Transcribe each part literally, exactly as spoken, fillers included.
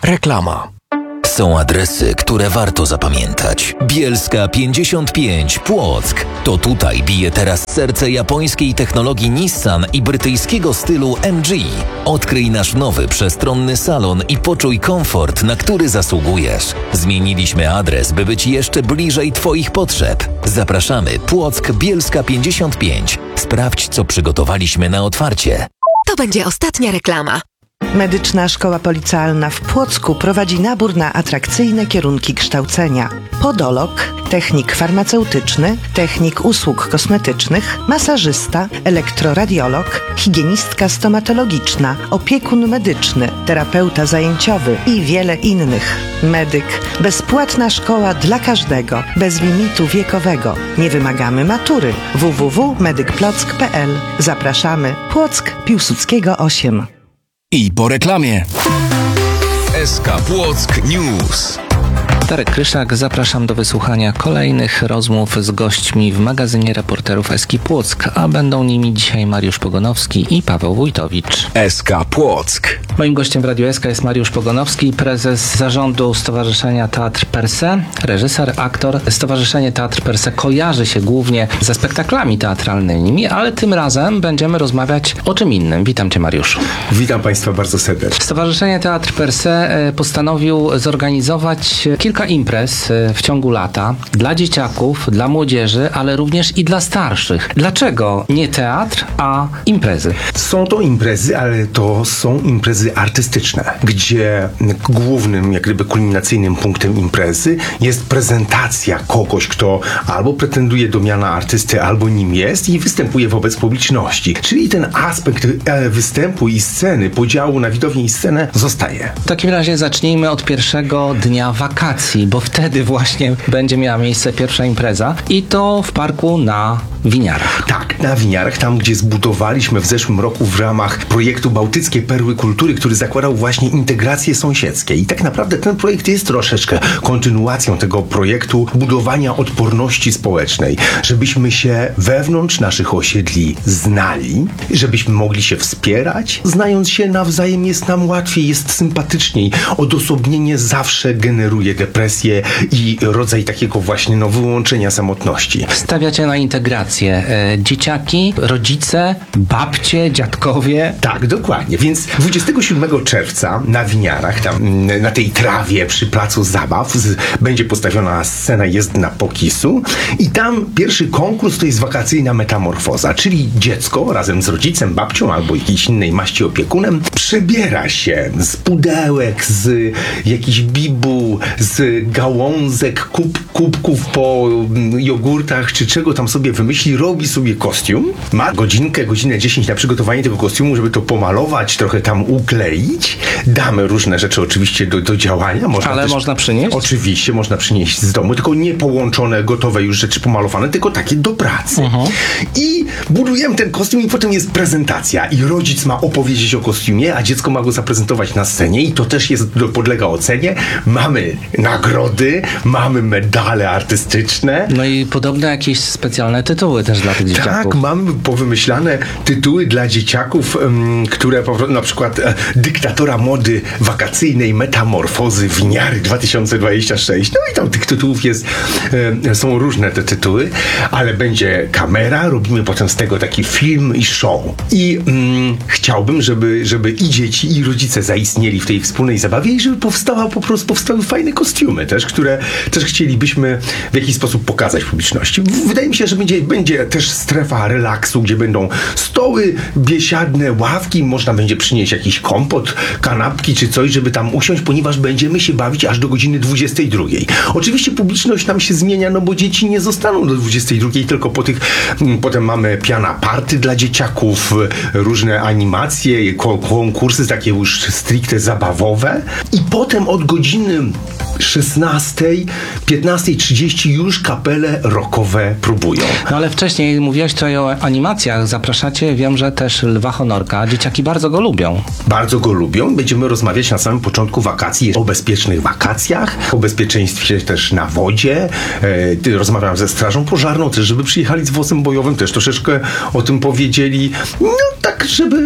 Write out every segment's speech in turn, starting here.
Reklama. Są adresy, które warto zapamiętać. Bielska pięćdziesiąt pięć, Płock. To tutaj bije teraz serce japońskiej technologii Nissan i brytyjskiego stylu M G. Odkryj nasz nowy, przestronny salon i poczuj komfort, na który zasługujesz. Zmieniliśmy adres, by być jeszcze bliżej Twoich potrzeb. Zapraszamy. Płock, Bielska pięćdziesiąt pięć. Sprawdź, co przygotowaliśmy na otwarcie. To będzie ostatnia reklama. Medyczna Szkoła Policealna w Płocku prowadzi nabór na atrakcyjne kierunki kształcenia. Podolog, technik farmaceutyczny, technik usług kosmetycznych, masażysta, elektroradiolog, higienistka stomatologiczna, opiekun medyczny, terapeuta zajęciowy i wiele innych. Medyk. Bezpłatna szkoła dla każdego, bez limitu wiekowego. Nie wymagamy matury. w w w kropka medyk plock kropka p l. Zapraszamy. Płock, Piłsudskiego osiem. I po reklamie. S K Płock News. Darek Kryszak, zapraszam do wysłuchania kolejnych rozmów z gośćmi w magazynie reporterów S K Płock, a będą nimi dzisiaj Mariusz Pogonowski i Paweł Wójtowicz. S K Płock. Moim gościem w Radiu S K jest Mariusz Pogonowski, prezes zarządu Stowarzyszenia Teatr Per Se, reżyser, aktor. Stowarzyszenie Teatr Per Se kojarzy się głównie ze spektaklami teatralnymi, ale tym razem będziemy rozmawiać o czym innym. Witam Cię, Mariuszu. Witam Państwa bardzo serdecznie. Stowarzyszenie Teatr Per Se postanowił zorganizować kilka imprez w ciągu lata dla dzieciaków, dla młodzieży, ale również i dla starszych. Dlaczego nie teatr, a imprezy? Są to imprezy, ale to są imprezy artystyczne, gdzie głównym, jak gdyby kulminacyjnym punktem imprezy jest prezentacja kogoś, kto albo pretenduje do miana artysty, albo nim jest i występuje wobec publiczności. Czyli ten aspekt występu i sceny, podziału na widownię i scenę zostaje. W takim razie zacznijmy od pierwszego dnia wakacji, bo wtedy właśnie będzie miała miejsce pierwsza impreza i to w parku na Winiarach. Tak, na Winiarach, tam gdzie zbudowaliśmy w zeszłym roku w ramach projektu Bałtyckie Perły Kultury, który zakładał właśnie integrację sąsiedzkie. I tak naprawdę ten projekt jest troszeczkę kontynuacją tego projektu budowania odporności społecznej, żebyśmy się wewnątrz naszych osiedli znali, żebyśmy mogli się wspierać. Znając się nawzajem jest nam łatwiej, jest sympatyczniej. Odosobnienie zawsze generuje depresję i rodzaj takiego właśnie no, wyłączenia samotności. Stawiacie na integrację e, dzieciaki, rodzice, babcie, dziadkowie. Tak, dokładnie. Więc dwudziestego siódmego czerwca na Winiarach, tam na tej trawie przy placu zabaw z, będzie postawiona scena jezdna Pokisu i tam pierwszy konkurs to jest wakacyjna metamorfoza, czyli dziecko razem z rodzicem, babcią albo jakiejś innej maści opiekunem przebiera się z pudełek, z jakichś bibuł, z gałązek, kub, kubków po jogurtach, czy czego tam sobie wymyśli, robi sobie kostium, ma godzinkę, godzinę dziesięć na przygotowanie tego kostiumu, żeby to pomalować, trochę tam ukleić. Damy różne rzeczy oczywiście do, do działania. Można Ale też, można przynieść? Oczywiście, można przynieść z domu, tylko nie połączone, gotowe już rzeczy pomalowane, tylko takie do pracy. Uh-huh. I budujemy ten kostium i potem jest prezentacja i rodzic ma opowiedzieć o kostiumie, a dziecko ma go zaprezentować na scenie i to też jest, podlega ocenie. Mamy nagrody, mamy medale artystyczne. No i podobne jakieś specjalne tytuły też dla tych dzieciaków. Tak, mamy powymyślane tytuły dla dzieciaków, um, które na przykład e, dyktatora mody wakacyjnej metamorfozy Winiary dwa tysiące dwadzieścia sześć. No i tam tych tytułów jest, e, są różne te tytuły, ale będzie kamera, robimy potem z tego taki film i show. I mm, chciałbym, żeby, żeby i dzieci, i rodzice zaistnieli w tej wspólnej zabawie i żeby powstała po prostu powstały fajne kostiumy też, które też chcielibyśmy w jakiś sposób pokazać publiczności. Wydaje mi się, że będzie, będzie też strefa relaksu, gdzie będą stoły, biesiadne, ławki, można będzie przynieść jakiś kompot, kanapki czy coś, żeby tam usiąść, ponieważ będziemy się bawić aż do godziny dwudziestej drugiej. Oczywiście publiczność nam się zmienia, no bo dzieci nie zostaną do dwudziestej drugiej, tylko po tych, potem mamy piana party dla dzieciaków, różne animacje, konkursy takie już stricte zabawowe i potem od godziny szesnastej, piętnastej trzydzieści już kapele rockowe próbują. No ale wcześniej mówiłeś tutaj o animacjach, zapraszacie, wiem, że też Lwa Honorka. Dzieciaki bardzo go lubią. Bardzo go lubią. Będziemy rozmawiać na samym początku wakacji o bezpiecznych wakacjach, o bezpieczeństwie też na wodzie. E, rozmawiam ze strażą pożarną też, żeby przyjechali z wozem bojowym, też troszeczkę o tym powiedzieli. No tak, żeby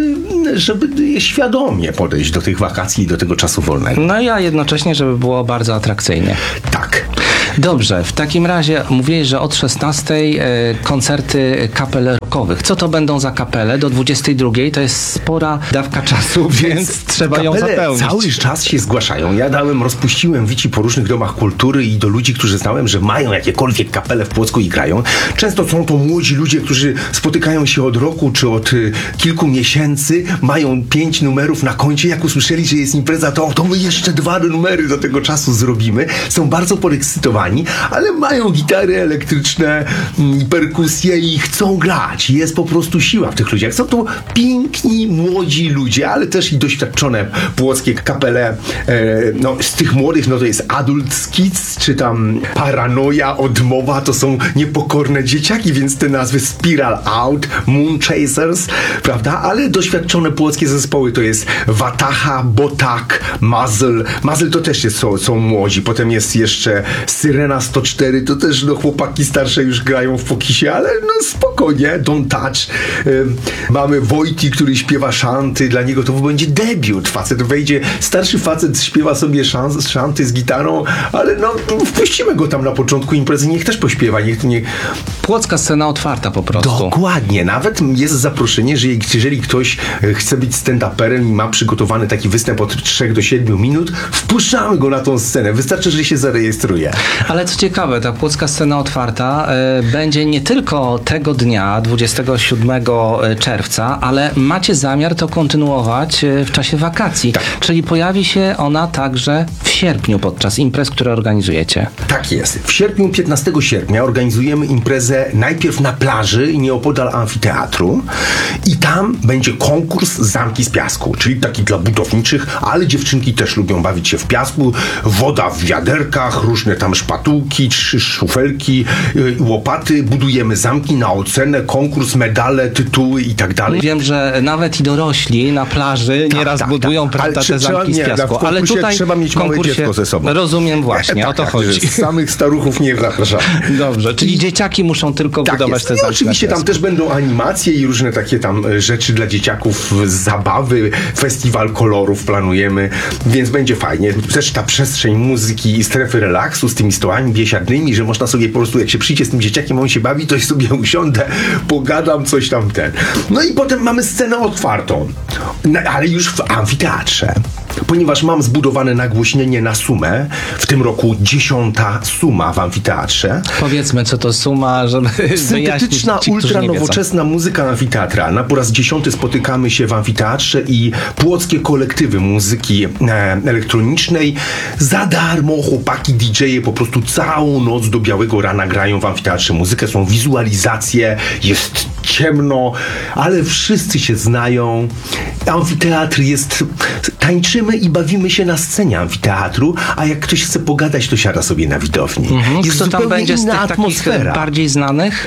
żeby świadomie podejść do tych wakacji i do tego czasu wolnego. No i a jednocześnie, żeby było bardzo atrakcyjnie. Tak. Dobrze, w takim razie mówiłeś, że od szesnastej e, koncerty kapel rockowych. Co to będą za kapele? Do dwudziestej drugiej to jest spora dawka czasu, więc, więc trzeba ją zapełnić. Cały czas się zgłaszają. Ja dałem, rozpuściłem wici po różnych domach kultury i do ludzi, którzy znałem, że mają jakiekolwiek kapele w Płocku i grają. Często są to młodzi ludzie, którzy spotykają się od roku czy od y, kilku miesięcy, mają pięć numerów na koncie. Jak usłyszeli, że jest impreza, to, to my jeszcze dwa numery do tego czasu zrobimy. Są bardzo podekscytowani, ale mają gitary elektryczne i perkusje i chcą grać. Jest po prostu siła w tych ludziach. Są to piękni, młodzi ludzie, ale też i doświadczone płockie kapele. E, no, z tych młodych, no to jest Adult Kids, czy tam Paranoja, Odmowa, to są niepokorne dzieciaki, więc te nazwy Spiral Out, Moon Chasers, prawda? Ale doświadczone płockie zespoły to jest Wataha, Botak, Muzzle. Muzzle to też jest, są, są młodzi. Potem jest jeszcze Syrena sto cztery, to też no, chłopaki starsze już grają w Pokisie, ale no spokojnie, Don't Touch. Ym, mamy Wojti, który śpiewa szanty, dla niego to będzie debiut. Facet wejdzie, starszy facet śpiewa sobie szans, szanty z gitarą, ale no wpuścimy go tam na początku imprezy, niech też pośpiewa, niech nie... Płocka scena otwarta po prostu. Dokładnie, nawet jest zaproszenie, że jeżeli ktoś chce być stand-uperem i ma przygotowany taki występ od trzech do siedmiu minut, wpuszczamy go na tą scenę, wystarczy, że się zarejestruje. Ale co ciekawe, ta płocka scena otwarta y, będzie nie tylko tego dnia, dwudziestego siódmego czerwca, ale macie zamiar to kontynuować y, w czasie wakacji. Tak. Czyli pojawi się ona także w sierpniu podczas imprez, które organizujecie. Tak jest. W sierpniu, piętnastego sierpnia organizujemy imprezę najpierw na plaży i nieopodal amfiteatru i tam będzie konkurs Zamki z piasku, czyli taki dla budowniczych, ale dziewczynki też lubią bawić się w piasku. Woda w wiaderkach, różne tam szpatułki, trzy szufelki, yy, łopaty. Budujemy zamki na ocenę, konkurs, medale, tytuły i tak dalej. Wiem, że nawet i dorośli na plaży Tak, nieraz tak, budują tak. prawda, te trzeba- zamki z nie, piasku. w Ale konkursie tutaj trzeba mieć w konkursie małe dziecko ze sobą. Rozumiem właśnie, tak, o to tak, chodzi. że samych staruchów nie zapraszamy. Dobrze, czyli dzieciaki muszą tylko Tak budować jest. te I zamki. oczywiście na tam piasku. też będą animacje i różne takie tam e, rzeczy dla dzieciaków, zabawy, festiwal kolorów planujemy, więc będzie fajnie. Też ta przestrzeń muzyki i strefy relaksu z tymi stołami biesiadnymi, że można sobie po prostu, jak się przyjdzie z tym dzieciakiem, on się bawi, to sobie usiądę, pogadam, coś tam ten. No i potem mamy scenę otwartą, no, ale już w amfiteatrze. Ponieważ mam zbudowane nagłośnienie na sumę, w tym roku dziesiąta suma w amfiteatrze. Powiedzmy, co to suma, żeby wyjaśnić Syntetyczna, ci, którzy ultra nie wiedzą. nowoczesna muzyka amfiteatralna. Po raz dziesiąty spotykamy się w amfiteatrze i płockie kolektywy muzyki e, elektronicznej. Za darmo chłopaki D J-e po prostu całą noc do białego rana grają w amfiteatrze muzykę. Są wizualizacje, jest ciemno, ale wszyscy się znają. Amfiteatr jest... Tańczymy i bawimy się na scenie amfiteatru, a jak ktoś chce pogadać, to siada sobie na widowni. Mhm. Jest Kto tam zupełnie będzie z inna tych takich atmosfera. bardziej znanych?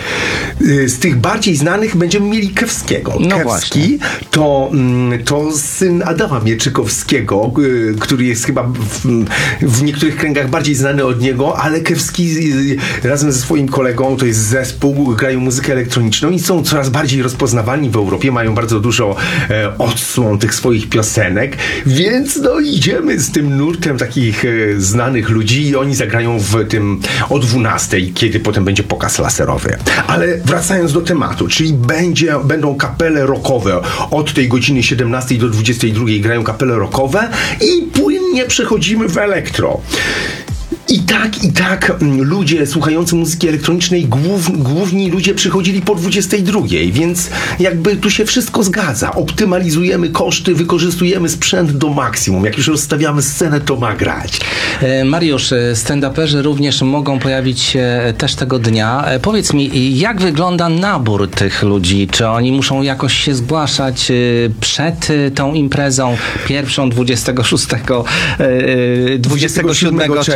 Z tych bardziej znanych będziemy mieli Kewskiego. No Kewski właśnie. to, mm, to syn Adama Mieczykowskiego, y, który jest chyba w, w niektórych kręgach bardziej znany od niego, ale Kewski y, razem ze swoim kolegą, to jest zespół, grają muzykę elektroniczną i są coraz bardziej rozpoznawalni w Europie, mają bardzo dużo e, odsłon tych swoich piosenek, więc no idziemy z tym nurtem takich e, znanych ludzi i oni zagrają w tym o dwunastej, kiedy potem będzie pokaz laserowy. Ale wracając do tematu, czyli będzie, będą kapele rockowe. Od tej godziny siedemnastej do dwudziestej drugiej grają kapele rockowe i płynnie przechodzimy w elektro. I tak, i tak mm, ludzie słuchający muzyki elektronicznej, głów, główni ludzie przychodzili po dwudziestej drugiej, więc jakby tu się wszystko zgadza. Optymalizujemy koszty, wykorzystujemy sprzęt do maksimum. Jak już rozstawiamy scenę, to ma grać. E, Mariusz, e, stand-uperzy również mogą pojawić się też tego dnia. E, Powiedz mi, jak wygląda nabór tych ludzi? Czy oni muszą jakoś się zgłaszać e, przed e, tą imprezą pierwszą dwudziestego szóstego, e, e, dwudziestego siódmego czerwca?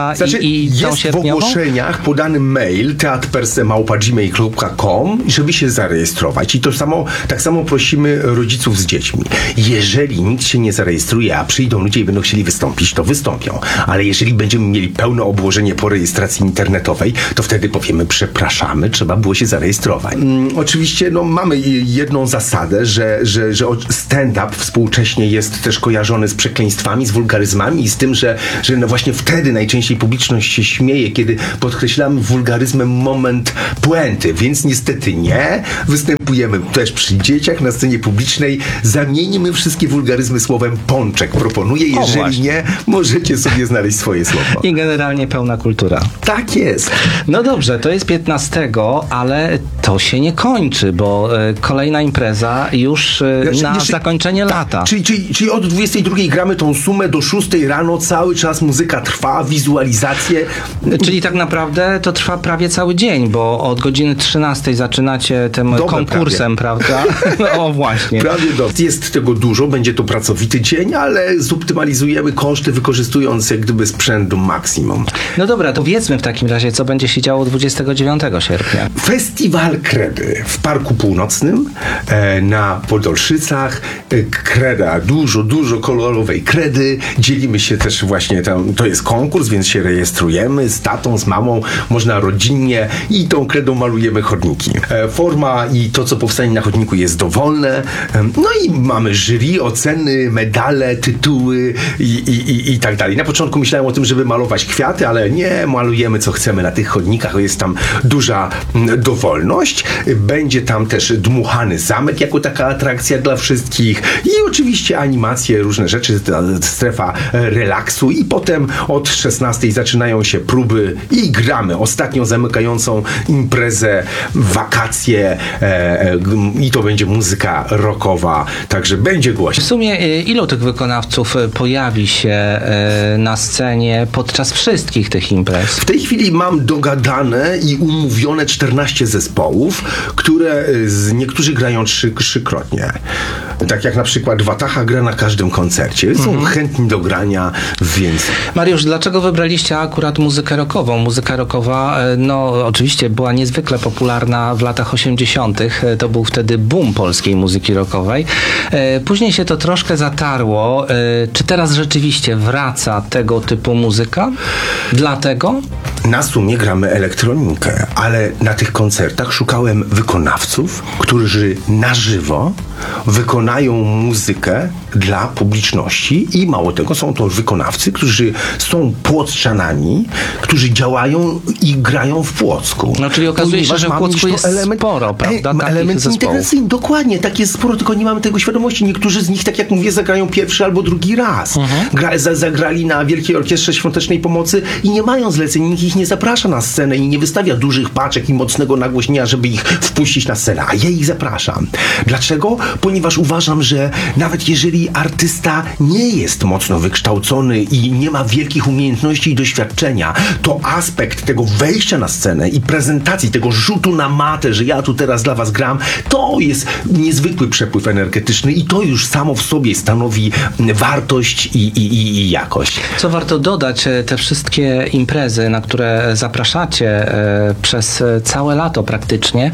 impreza Znaczy, i, i tą jest w sierpniową? ogłoszeniach podany mail teatr perse małpa gmail kropka com, żeby się zarejestrować. I to samo, tak samo prosimy rodziców z dziećmi. Jeżeli nikt się nie zarejestruje, a przyjdą ludzie i będą chcieli wystąpić, to wystąpią. Ale jeżeli będziemy mieli pełne obłożenie po rejestracji internetowej, to wtedy powiemy, przepraszamy, trzeba było się zarejestrować. Mm, oczywiście no, mamy jedną zasadę, że, że, że stand-up współcześnie jest też kojarzony z przekleństwami, z wulgaryzmami i z tym, że, że no właśnie wtedy najczęściej publiczność się śmieje, kiedy podkreślamy wulgaryzmem moment puenty, więc niestety nie. Występujemy też przy dzieciach na scenie publicznej. Zamieńmy wszystkie wulgaryzmy słowem pączek. Proponuję, jeżeli właśnie. nie, możecie sobie znaleźć swoje słowo. I generalnie pełna kultura. Tak jest. No dobrze, to jest piętnastego, ale to się nie kończy, bo e, kolejna impreza już e, Znaczy, na jeszcze- zakończenie tak, lata. Czyli, czyli, czyli od dwudziestej drugiej gramy tą sumę do szóstej rano, cały czas muzyka trwa, wizualizacje. Czyli tak naprawdę to trwa prawie cały dzień, bo od godziny trzynastej zaczynacie tym Dobę konkursem, prawda? No o właśnie. Prawie dobrze. Jest tego dużo, będzie to pracowity dzień, ale zoptymalizujemy koszty, wykorzystując jak gdyby sprzęt do maksimum. No dobra, to wiedzmy w takim razie, co będzie się działo dwudziestego dziewiątego sierpnia. Festiwal Kredy w Parku Północnym e, na Podolszycach. E, kreda, dużo, dużo kolorowej kredy. Dzielimy się też właśnie tam, to jest konkurs, więc się rejestrujemy z tatą, z mamą, można rodzinnie i tą kredą malujemy chodniki. E, forma i to, co powstanie na chodniku jest dowolne. E, no i mamy jury, oceny, medale, tytuły i, i, i, i tak dalej. Na początku myślałem o tym, żeby malować kwiaty, ale nie, malujemy co chcemy na tych chodnikach, jest tam duża mm, dowolność. Będzie tam też dmuchany zamek jako taka atrakcja dla wszystkich i oczywiście animacje, różne rzeczy, ta strefa e, relaksu i potem od szesnastej zaczynają się próby i gramy ostatnią zamykającą imprezę, wakacje e, e, i to będzie muzyka rockowa, także będzie W głośno. sumie y, ilu tych wykonawców y, pojawi się y, na scenie podczas wszystkich tych imprez? W tej chwili mam dogadane i umówione czternaście zespołów, które y, z, niektórzy grają trzy, trzykrotnie. Tak jak na przykład Wataha gra na każdym koncercie. Są Mhm. chętni do grania, więc Mariusz, dlaczego wybraliście akurat muzykę rockową? Muzyka rockowa, e, no oczywiście była niezwykle popularna w latach osiemdziesiątych. E, To był wtedy boom polskiej muzyki rockowej. E, Później się to troszkę zatarło. E, Czy teraz rzeczywiście wraca tego typu muzyka? Dlatego? na sumie gramy elektronikę, ale na tych koncertach szukałem wykonawców, którzy na żywo wykonają muzykę dla publiczności i mało tego, są to wykonawcy, którzy są płotrzanami, którzy działają i grają w Płocku. No, czyli okazuje się, Ponieważ że w mamy Płocku już to jest sporo, prawda, e, takich element zespołów. integracyjny. Dokładnie, tak jest sporo, tylko nie mamy tego świadomości. Niektórzy z nich, tak jak mówię, zagrają pierwszy albo drugi raz. Mhm. Gra, za, zagrali na Wielkiej Orkiestrze Świątecznej Pomocy i nie mają zleceń, nikt ich nie zaprasza na scenę i nie wystawia dużych paczek i mocnego nagłośnienia, żeby ich wpuścić na scenę, a ja ich zapraszam. Dlaczego? Ponieważ uważam, że nawet jeżeli artysta nie jest mocno wykształcony i nie ma wielkich umiejętności i doświadczenia, to aspekt tego wejścia na scenę i prezentacji, tego rzutu na matę, że ja tu teraz dla was gram, to jest niezwykły przepływ energetyczny i to już samo w sobie stanowi wartość i, i, i, i jakość. Co warto dodać, e, te wszystkie imprezy, na które zapraszacie e, przez e, całe lato praktycznie,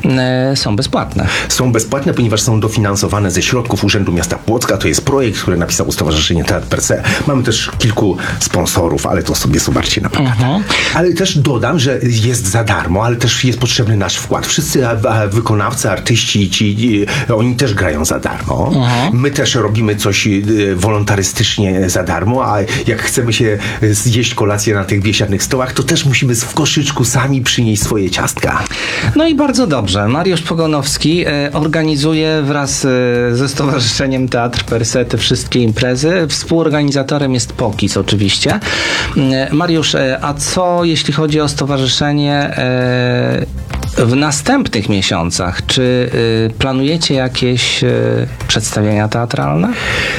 e, są bezpłatne. Są bezpłatne, ponieważ są dofinansowane ze środków Urzędu Miasta Płocka. To jest projekt, który napisało Stowarzyszenie Teatr Perse. Mamy też kilku sponsorów, ale to sobie zobaczcie na plakatach. Mhm. Ale też dodam, że jest za darmo, ale też jest potrzebny nasz wkład. Wszyscy a, a, wykonawcy, artyści, ci, ci, oni też grają za darmo. Mhm. My też robimy coś y, wolontarystycznie za darmo, a jak chcemy się zjeść kolację na tych biesiadnych stołach, to też musimy w koszyczku sami przynieść swoje ciastka. No i bardzo dobrze. Mariusz Pogonowski e, organizuje wraz e, ze Stowarzyszeniem Teatr Perse te wszystkie imprezy. Współorganizatorem jest Pokis oczywiście. E, Mariusz, e, a co jeśli chodzi o stowarzyszenie e, w następnych miesiącach? Czy e, planujecie jakieś e, przedstawienia teatralne?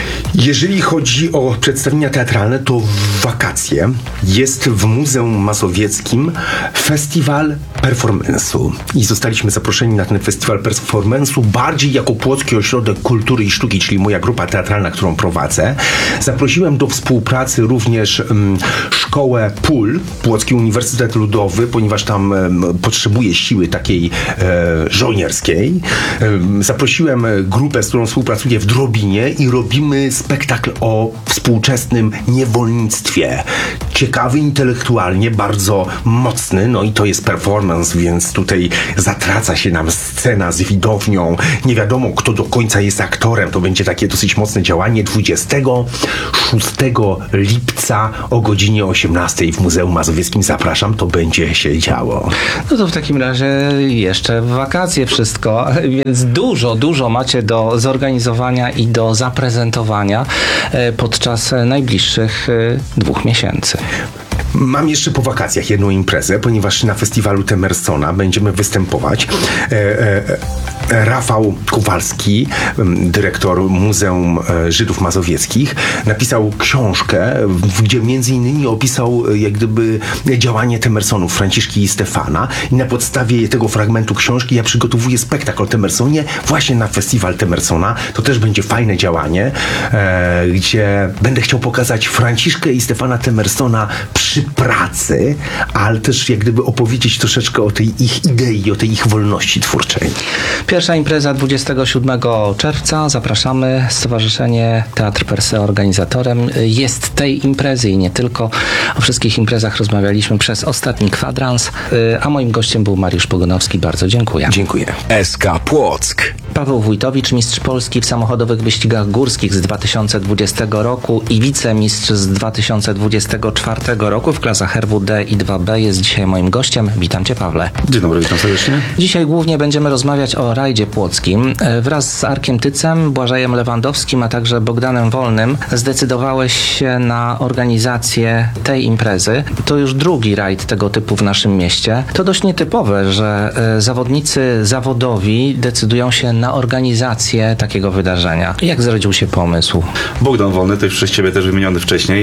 Jeżeli chodzi o przedstawienia teatralne, to w wakacje jest w Muzeum Mazowieckim festiwal performance'u i zostaliśmy zaproszeni na ten festiwal performance'u bardziej jako Płocki Ośrodek Kultury i Sztuki, czyli moja grupa teatralna, którą prowadzę. Zaprosiłem do współpracy również um, szkołę P U L, Płocki Uniwersytet Ludowy, ponieważ tam e, potrzebuje siły takiej e, żołnierskiej. E, zaprosiłem grupę, z którą współpracuję w Drobinie i robimy spektakl o współczesnym niewolnictwie. Ciekawy intelektualnie, bardzo mocny, no i to jest performance, więc tutaj zatraca się nam scena z widownią. Nie wiadomo, kto do końca jest aktorem. To będzie takie dosyć mocne działanie. dwudziestego szóstego lipca o godzinie osiemnastej w Muzeum Mazowieckim. Zapraszam, to będzie się działo. No to w takim razie jeszcze w wakacje wszystko, więc dużo, dużo macie do zorganizowania i do zaprezentowania podczas najbliższych dwóch miesięcy. Mam jeszcze po wakacjach jedną imprezę, ponieważ na festiwalu Temersona będziemy występować. E, e, Rafał Kowalski, dyrektor Muzeum Żydów Mazowieckich, napisał książkę, gdzie między innymi opisał jak gdyby działanie Temersonów, Franciszki i Stefana, i na podstawie tego fragmentu książki ja przygotowuję spektakl o Temersonie właśnie na festiwal Temersona. To też będzie fajne działanie, e, gdzie będę chciał pokazać Franciszkę i Stefana Temersona przy pracy, ale też jak gdyby opowiedzieć troszeczkę o tej ich idei, o tej ich wolności twórczej. Pierwsza impreza dwudziestego siódmego czerwca. Zapraszamy. Stowarzyszenie Teatr Per Se organizatorem jest tej imprezy i nie tylko. O wszystkich imprezach rozmawialiśmy przez ostatni kwadrans, a moim gościem był Mariusz Pogonowski. Bardzo dziękuję. Dziękuję. S K Płock. Paweł Wójtowicz, mistrz Polski w samochodowych wyścigach górskich z dwa tysiące dwudziestego roku i wicemistrz z dwa tysiące dwudziestego czwartego roku w klasach R W D i dwa B jest dzisiaj moim gościem. Witam Cię, Pawle. Dzień dobry, witam serdecznie. Dzisiaj głównie będziemy rozmawiać o rajdzie płockim. Wraz z Arkiem Tycem, Błażejem Lewandowskim, a także Bogdanem Wolnym zdecydowałeś się na organizację tej imprezy. To już drugi rajd tego typu w naszym mieście. To dość nietypowe, że zawodnicy zawodowi decydują się na organizację takiego wydarzenia. Jak zrodził się pomysł? Bogdan Wolny, to już przez Ciebie też wymieniony wcześniej,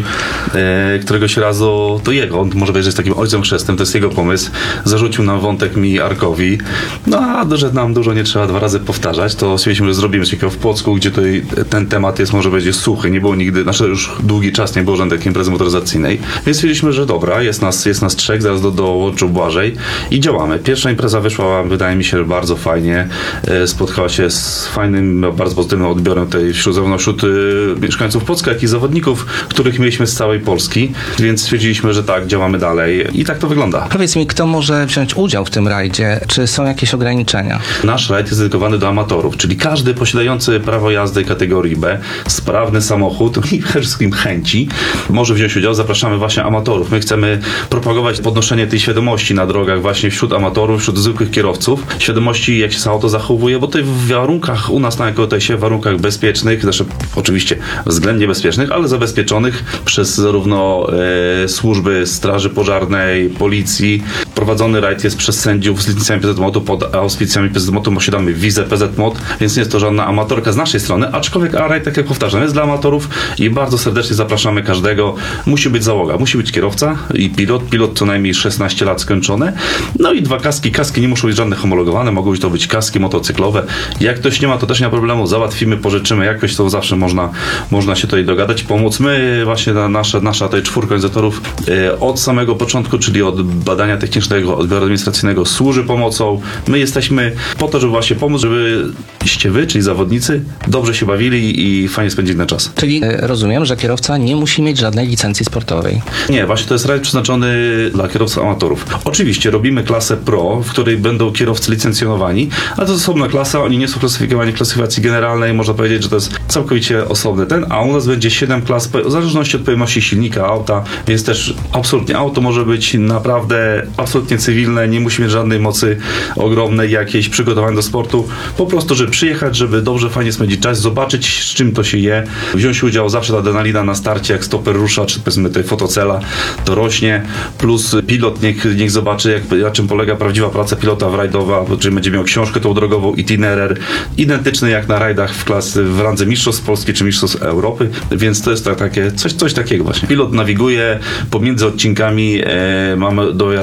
e, któregoś razu to jego, on może powiedzieć, że jest takim ojcem chrzestnym, to jest jego pomysł. Zarzucił nam wątek mi i Arkowi. No a że nam dużo nie trzeba dwa razy powtarzać, to stwierdziliśmy, że zrobimy coś takiego w Płocku, gdzie tutaj ten temat jest, może powiedzieć, suchy. Nie było nigdy, znaczy już długi czas nie było żadnej imprezy motoryzacyjnej. Więc stwierdziliśmy, że dobra, jest nas, jest nas trzech, zaraz do, dołączył Błażej i działamy. Pierwsza impreza wyszła, wydaje mi się, bardzo fajnie. E, spotkała się z fajnym, bardzo pozytywnym odbiorem tej wśród, zarówno wśród y, mieszkańców Płocka, jak i zawodników, których mieliśmy z całej Polski, więc stwierdziliśmy, że tak, działamy dalej i tak to wygląda. Powiedz mi, kto może wziąć udział w tym rajdzie? Czy są jakieś ograniczenia? Nasz rajd jest dedykowany do amatorów, czyli każdy posiadający prawo jazdy kategorii B, sprawny samochód i przede wszystkim chęci może wziąć udział. Zapraszamy właśnie amatorów. My chcemy propagować podnoszenie tej świadomości na drogach właśnie wśród amatorów, wśród zwykłych kierowców. Świadomości, jak się auto zachowuje, bo tutaj w warunkach u nas na ekotesie, w warunkach bezpiecznych, znaczy oczywiście względnie bezpiecznych, ale zabezpieczonych przez zarówno e, służby straży pożarnej, policji. Prowadzony rajd jest przez sędziów z licencjami P Z M O T-u, pod auspicjami P Z M O T-u posiadamy wizę P Z M O T, więc nie jest to żadna amatorka z naszej strony, aczkolwiek a rajd, tak jak powtarzam, jest dla amatorów i bardzo serdecznie zapraszamy każdego. Musi być załoga, musi być kierowca i pilot, pilot co najmniej szesnaście lat skończone, no i dwa kaski. Kaski nie muszą być żadne homologowane, mogą być to być kaski motocyklowe. Jak ktoś nie ma, to też nie ma problemu, załatwimy, pożyczymy, jakoś to zawsze można, można się tutaj dogadać, pomóc. My właśnie na nasze, nasza tej czwórka organizatorów e, od samego początku, czyli od badania technicznego, odbioru administracyjnego służy pomocą. My jesteśmy po to, żeby właśnie pomóc, żebyście wy, czyli zawodnicy, dobrze się bawili i fajnie spędzili na czas. Czyli e, rozumiem, że kierowca nie musi mieć żadnej licencji sportowej. Nie, właśnie to jest rajd przeznaczony dla kierowców amatorów. Oczywiście robimy klasę pro, w której będą kierowcy licencjonowani, ale to jest osobna klasa, oni nie są klasyfikowani w klasyfikacji generalnej, można powiedzieć, że to jest całkowicie osobny ten, a u nas będzie siedem klas, w zależności od pojemności silnika, auta, więc też absolutnie auto może być naprawdę absolutnie cywilne, nie musi mieć żadnej mocy ogromnej, jakiejś przygotowania do sportu, po prostu, żeby przyjechać, żeby dobrze, fajnie spędzić czas, zobaczyć, z czym to się je, wziąć udział, zawsze ta adrenalina na starcie, jak stoper rusza, czy powiedzmy tej fotocela, to rośnie, plus pilot niech, niech zobaczy, jak, na czym polega prawdziwa praca pilota w rajdowa, czyli będzie miał książkę tą drogową, itinerer, identyczny jak na rajdach w klasy, w randze mistrzostw Polski czy mistrzostw Europy, więc to jest tak, takie, coś, coś takiego właśnie. Pilot nawiguje pomiędzy odcinkami, e, mamy dojazd, dojazd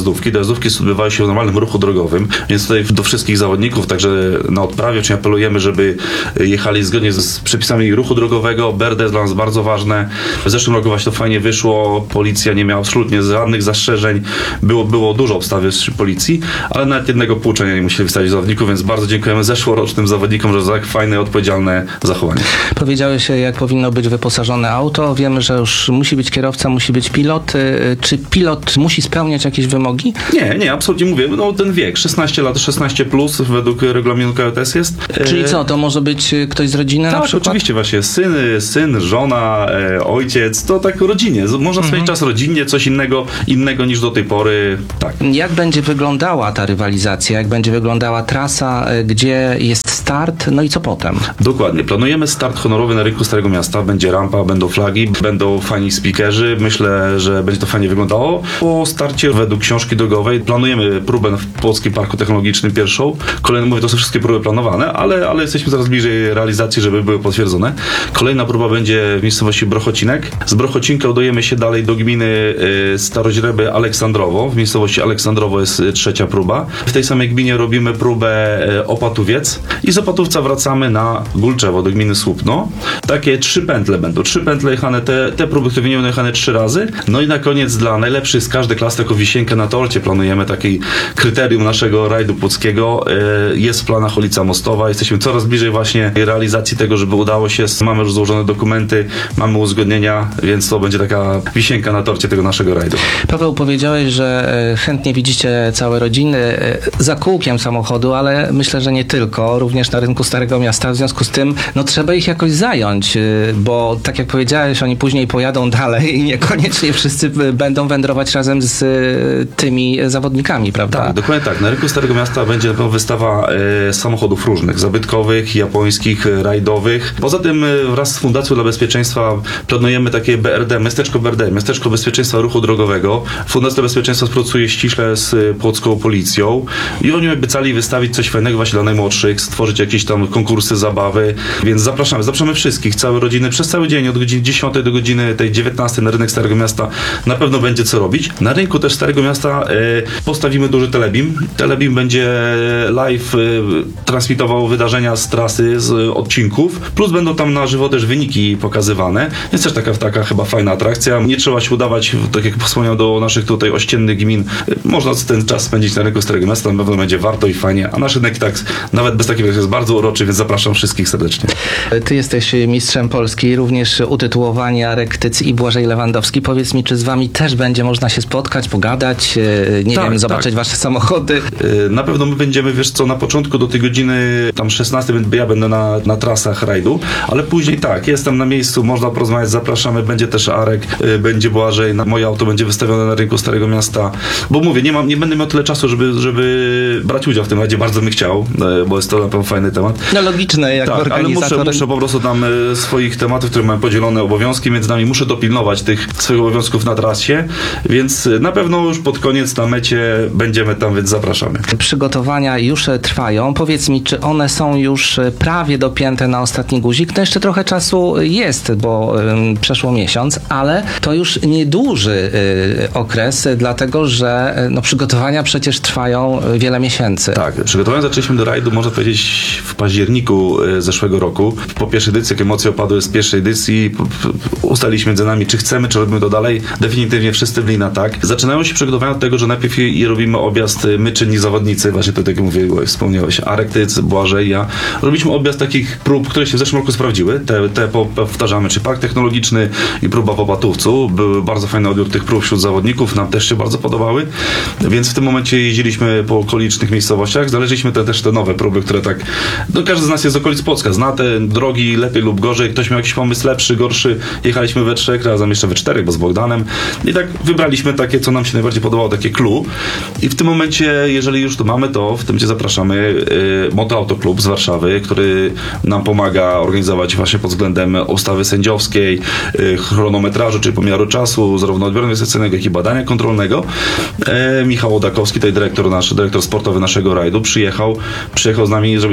dojazdówki. Dojazdówki odbywają się w normalnym ruchu drogowym, więc tutaj do wszystkich zawodników, także na odprawie, czyli apelujemy, żeby jechali zgodnie z przepisami ruchu drogowego. B R D jest dla nas bardzo ważne. W zeszłym roku właśnie to fajnie wyszło. Policja nie miała absolutnie żadnych zastrzeżeń. Było, było dużo obstawy z policji, ale nawet jednego pouczenia nie musieli wystawić zawodników, więc bardzo dziękujemy zeszłorocznym zawodnikom za tak fajne, odpowiedzialne zachowanie. Powiedziałeś, jak powinno być wyposażone auto. Wiemy, że już musi być kierowca, musi być pilot. Czy pilot musi spełniać jakieś wymogi? Nie, nie, absolutnie mówię. No ten wiek, szesnaście lat, szesnaście plus według regulaminu K J T S jest. Czyli co, to może być ktoś z rodziny tak, na przykład? Oczywiście właśnie, syn, syn, żona, e, ojciec, to tak rodzinie. Można mhm. spędzić czas rodzinnie, coś innego, innego niż do tej pory. Tak. Jak będzie wyglądała ta rywalizacja? Jak będzie wyglądała trasa? Gdzie jest start? No i co potem? Dokładnie. Planujemy start honorowy na rynku Starego Miasta. Będzie rampa, będą flagi, będą fajni speakerzy. Myślę, że będzie to fajnie wyglądało. Po starcie według książki drogowej planujemy próbę w Płockim Parku Technologicznym pierwszą. Kolejne, mówię, to są wszystkie próby planowane, ale, ale jesteśmy coraz bliżej realizacji, żeby były potwierdzone. Kolejna próba będzie w miejscowości Brochocinek. Z Brochocinka udajemy się dalej do gminy y, Staroźreby Aleksandrowo. W miejscowości Aleksandrowo jest y, trzecia próba. W tej samej gminie robimy próbę y, Opatowiec i z Opatówca wracamy na Gulczewo, do gminy Słupno. Takie trzy pętle będą. Trzy pętle jechane, te, te próby, które będą jechane trzy razy. No i na koniec dla najlepszych z każdej klasy, taką wisienkę na torcie planujemy taki kryterium naszego rajdu płockiego. Y, jest w planach ulica Mostowa. Jesteśmy coraz bliżej właśnie realizacji tego, żeby udało się. Mamy już złożone dokumenty, mamy uzgodnienia, więc to będzie taka wisienka na torcie tego naszego rajdu. Paweł, powiedziałeś, że chętnie widzicie całe rodziny za kółkiem samochodu, ale myślę, że nie tylko, również na rynku Starego Miasta. W związku z tym, no trzeba ich jakoś zająć, bo tak jak powiedziałeś, oni później pojadą dalej i niekoniecznie wszyscy będą wędrować razem z tymi zawodnikami, prawda? Tak, dokładnie tak. Na rynku Starego Miasta będzie na pewno wystawa e, samochodów różnych, zabytkowych, japońskich, rajdowych. Poza tym wraz z Fundacją dla Bezpieczeństwa planujemy takie B R D, miasteczko B R D, miasteczko bezpieczeństwa ruchu drogowego. Fundacja Bezpieczeństwa współpracuje ściśle z płocką policją i oni obiecali wystawić coś fajnego właśnie dla najmłodszych, stworzyć jakieś tam konkursy, zabawy, więc zapraszamy, zapraszamy wszystkich, całe rodziny przez cały dzień, od godziny dziesiątej do godziny tej dziewiętnastej na rynek Starego Miasta na pewno będzie co robić. Na rynku też Starego Miasta y, postawimy duży telebim. Telebim będzie live y, transmitował wydarzenia z trasy, z y, odcinków, plus będą tam na żywo też wyniki pokazywane, więc też taka, taka chyba fajna atrakcja. Nie trzeba się udawać, tak jak wspomniał, do naszych tutaj ościennych gmin. Można ten czas spędzić na rynku Starego Miasta, na pewno będzie warto i fajnie, a nasz rynek tak nawet bez takiego jest bardzo uroczy, więc zapraszam wszystkich serdecznie. Ty jesteś mistrzem Polski, również utytułowani Arek Tyc i Błażej Lewandowski. Powiedz mi, czy z wami też będzie można się spotkać, pogadać, nie tak, wiem, zobaczyć tak. wasze samochody? Na pewno my będziemy, wiesz co, na początku do tej godziny tam szesnastej ja będę na, na trasach rajdu, ale później tak, jestem na miejscu, można porozmawiać, zapraszamy, będzie też Arek, będzie Błażej, moje auto będzie wystawione na rynku Starego Miasta, bo mówię, nie mam, nie będę miał tyle czasu, żeby, żeby brać udział w tym rajdzie, bardzo bym chciał, bo jest to na pewno fajny temat. No logiczne, jak tak, organizator. Ale muszę, muszę po prostu tam swoich tematów, które mają podzielone obowiązki między nami, muszę dopilnować tych swoich obowiązków na trasie, więc na pewno już pod koniec na mecie będziemy tam, więc zapraszamy. Przygotowania już trwają. Powiedz mi, czy one są już prawie dopięte na ostatni guzik? No jeszcze trochę czasu jest, bo um, przeszło miesiąc, ale to już nieduży y, okres, dlatego że no, przygotowania przecież trwają wiele miesięcy. Tak, przygotowania zaczęliśmy do rajdu, można powiedzieć, w październiku y, zeszłego roku. Po pierwszej edycji, jak emocje opadły z pierwszej edycji, ustaliliśmy między nami, czy chcemy, czy robimy to dalej. Definitywnie wszyscy byli na tak. Zaczynają się przygotowania od tego, że najpierw i robimy objazd my, czynni zawodnicy, właśnie to tak jak mówiłeś, wspomniałeś, Arek Tyc, Błażej, ja. Robiliśmy objazd takich prób, które się w zeszłym roku sprawdziły. Te, te powtarzamy, czy park technologiczny i próba w Opatówcu. Były bardzo fajny odbiór tych prób wśród zawodników, nam też się bardzo podobały, więc w tym momencie jeździliśmy po okolicznych miejscowościach, znaleźliśmy te, też te nowe próby, które tak, no każdy z nas jest z okolic Płocka, zna te drogi lepiej lub gorzej, ktoś miał jakiś pomysł lepszy, gorszy, jechaliśmy we trzech, razem jeszcze we czterech, bo z Bogdanem i tak wybraliśmy takie, co nam się najbardziej podobało, takie clue i w tym momencie, jeżeli już to mamy, to w tym momencie zapraszamy y, Moto Auto Club z Warszawy, który nam pomaga organizować właśnie pod względem ustawy sędziowskiej, y, chronometrażu, czyli pomiaru czasu, zarówno odbioru inwestycyjnego, jak i badania kontrolnego. E, Michał Odakowski, tutaj dyrektor nasz, dyrektor sportowy naszego rajdu, przyjechał, przyjechał z nami zrobić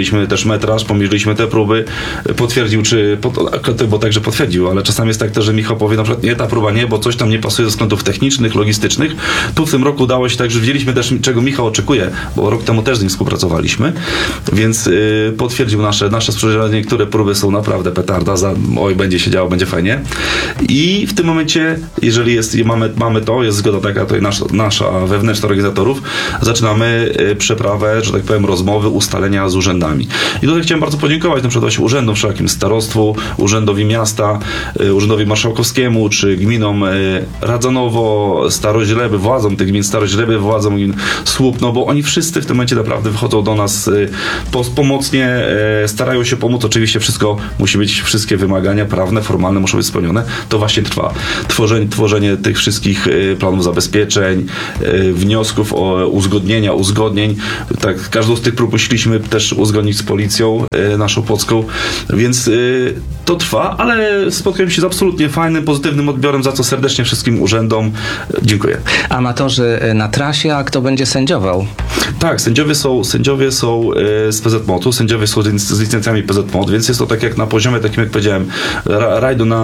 zrobiliśmy też metraż, pomierzyliśmy te próby, potwierdził, czy, bo także potwierdził, ale czasami jest tak też, że Michał powie na przykład, nie, ta próba nie, bo coś tam nie pasuje ze względów technicznych, logistycznych. Tu w tym roku udało się tak, że wiedzieliśmy też, czego Michał oczekuje, bo rok temu też z nim współpracowaliśmy, więc yy, potwierdził nasze, nasze spojrzenie, niektóre próby są naprawdę petarda, za, oj, będzie się działo, będzie fajnie. I w tym momencie, jeżeli jest, mamy, mamy to, jest zgoda taka, to nasza, nasza wewnętrzna organizatorów, zaczynamy yy, przeprawę, że tak powiem, rozmowy, ustalenia z urzędami. I tutaj chciałem bardzo podziękować na przykład właśnie urzędom wszelkim, starostwu, urzędowi miasta, yy, urzędowi marszałkowskiemu, czy gminom yy, Radzanowo, Staroźleby, władzom tych gmin Staroźleby, władzom gmin Słup, no bo oni wszyscy w tym momencie naprawdę wychodzą do nas yy, pomocnie, yy, starają się pomóc. Oczywiście wszystko musi być, wszystkie wymagania prawne, formalne muszą być spełnione. To właśnie trwa. Tworzenie, tworzenie tych wszystkich yy, planów zabezpieczeń, yy, wniosków o uzgodnienia, uzgodnień. Tak, każdą z tych prób musieliśmy też uzgodnić z policją yy, naszą płocką, więc yy, to trwa, ale spotkałem się z absolutnie fajnym, pozytywnym odbiorem, za co serdecznie wszystkim urzędom dziękuję. Amatorzy na trasie, a kto będzie sędziował? Tak, sędziowie są, sędziowie są e, z P Z M O T-u, sędziowie są z, z licencjami P Z M O T, więc jest to tak jak na poziomie, takim jak powiedziałem, ra, rajdu na,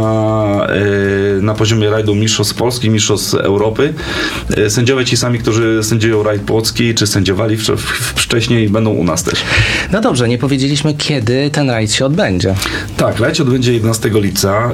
e, na poziomie rajdu mistrzostw Polski, mistrzostw Europy. E, sędziowie ci sami, którzy sędziują rajd płocki, czy sędziowali w, w, wcześniej, będą u nas też. No dobrze, nie powiedzieliśmy, kiedy ten rajd się odbędzie. Tak, rajd się odbędzie jedenastego lipca.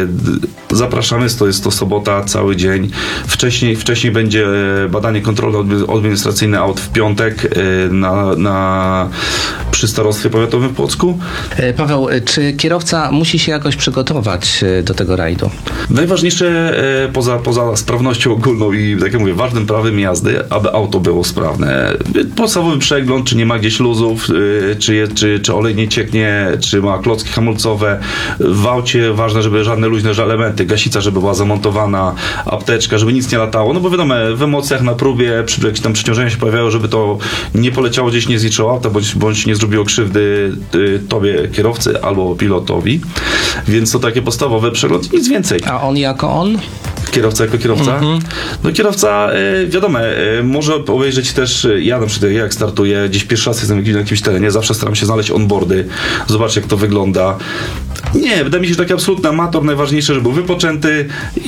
E, zapraszamy, to jest to sobota, cały dzień. Wcześniej, wcześniej będzie badanie kontrolno-administracyjne aut w piątek na, na, przy starostwie powiatowym w Płocku. Paweł, czy kierowca musi się jakoś przygotować do tego rajdu? Najważniejsze poza, poza sprawnością ogólną i, tak jak mówię, ważnym prawem jazdy, aby auto było sprawne. Podstawowy przegląd, czy nie ma gdzieś luzów, czy, je, czy, czy olej nie cieknie, czy ma klocki hamulcowe. W aucie ważne, żeby żadne luźne elementy, gasica, żeby była zamontowana, apteczka, żeby nic nie latało. No bo wiadomo, w emocjach na próbie, przy jakimś tam przeciążeniu się pojawiają, żeby to nie poleciało gdzieś, nie zniszczyło auta, bądź, bądź nie zrobiło krzywdy y, tobie, kierowcy, albo pilotowi. Więc to takie podstawowe przegląd, nic więcej. A on jako on? Kierowca jako kierowca? Mm-hmm. No kierowca, y, wiadomo, y, może obejrzeć też, y, ja na przykład jak startuję, gdzieś pierwszy raz jestem na jakimś terenie, zawsze staram się znaleźć onboardy, zobaczyć jak to wygląda. Nie, wydaje mi się, że taki absolutny amator, najważniejsze, żeby był wypoczęty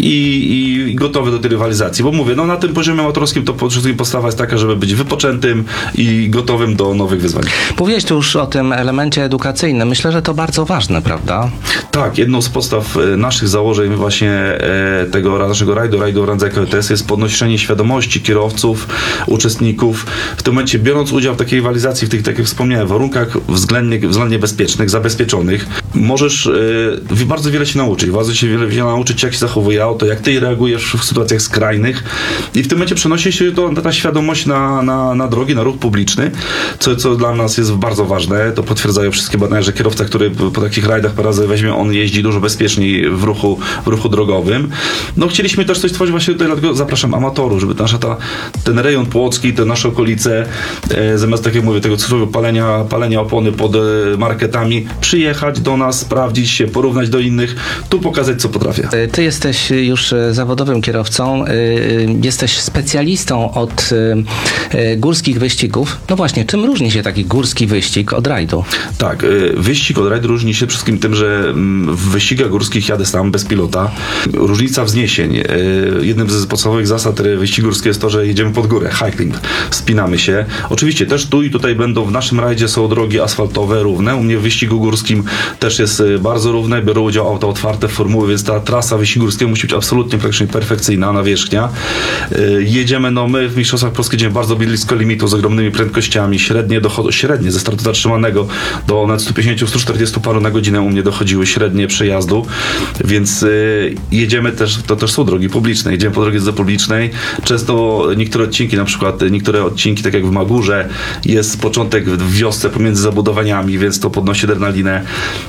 i, i gotowy do tej rywalizacji, bo mówię, no na tym poziomie amatorskim to przede wszystkim podstawa jest taka, żeby być wypoczętym i gotowym do nowych wyzwań. Mówiłeś tu już o tym elemencie edukacyjnym, myślę, że to bardzo ważne, prawda? Tak, jedną z podstaw naszych założeń właśnie tego naszego rajdu, rajdu Randza K T S jest podnoszenie świadomości kierowców, uczestników. W tym momencie, biorąc udział w takiej rywalizacji, w tych, tak jak wspomniałem, warunkach względnie, względnie bezpiecznych, zabezpieczonych, możesz y, bardzo wiele się nauczyć. Bardzo się wiele, wiele nauczyć, jak się zachowuje auto, jak ty reagujesz w sytuacjach skrajnych. I w tym momencie przenosi się to, ta świadomość na, na, na drogi, na ruch publiczny, co, co dla nas jest bardzo ważne. To potwierdzają wszystkie badania, że kierowca, który po takich rajdach parę razy weźmie, on jeździ dużo bezpieczniej w ruchu, w ruchu drogowym. No chcieliśmy też coś stworzyć właśnie tutaj, dlatego zapraszam amatorów, żeby nasza ta, ten rejon płocki, te nasze okolice, e, zamiast, tak jak mówię, tego cyfrowego palenia, palenia opony pod e, marketami, przyjechać do nas, sprawdzić się, porównać do innych, tu pokazać, co potrafię. Ty jesteś już zawodowym kierowcą, jesteś specjalistą od górskich wyścigów. No właśnie, czym różni się taki górski wyścig od rajdu? Tak, wyścig od rajdu różni się przede wszystkim tym, że w wyścigach górskich jadę sam, bez pilota. Różnica wzniesień. Jednym z podstawowych zasad wyścigu górskiego jest to, że jedziemy pod górę, hiking, wspinamy się. Oczywiście też tu i tutaj będą, w naszym rajdzie są drogi asfaltowe, równe. U mnie w wyścigu górskim też jest bardzo równe, biorą udział auta otwarte formuły, więc ta trasa wyścigu górskiego musi być absolutnie praktycznie perfekcyjna, nawierzchnia. Jedziemy, no my w Mistrzostwach Polski jedziemy bardzo blisko limitu, z ogromnymi prędkościami, średnie dochodzą, średnie ze startu zatrzymanego do nawet sto pięćdziesiąt do stu czterdziestu paru na godzinę u mnie dochodziły średnie przejazdu, więc y, jedziemy też, to też są drogi publiczne, jedziemy po drodze publicznej, często niektóre odcinki, na przykład niektóre odcinki, tak jak w Magurze, jest początek w wiosce pomiędzy zabudowaniami, więc to podnosi adrenalinę.